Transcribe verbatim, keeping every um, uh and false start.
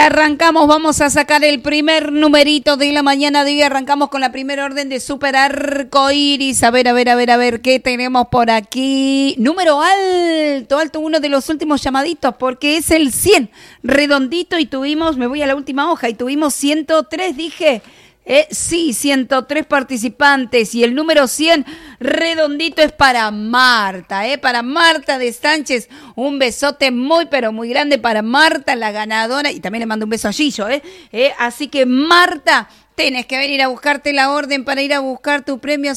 arrancamos, vamos a sacar el primer numerito de la mañana de hoy. Arrancamos con la primera orden de Super Arcoiris. A ver, a ver, a ver, a ver, ¿qué tenemos por aquí? Número alto, alto, uno de los últimos llamaditos, porque es el cien, redondito, y tuvimos, me voy a la última hoja, y tuvimos ciento tres, dije... Eh, sí, ciento tres participantes y el número cien redondito es para Marta, eh, para Marta de Sánchez. Un besote muy pero muy grande para Marta, la ganadora, y también le mando un beso a Gillo, eh, eh, así que Marta, tenés que venir a buscarte la orden para ir a buscar tu premio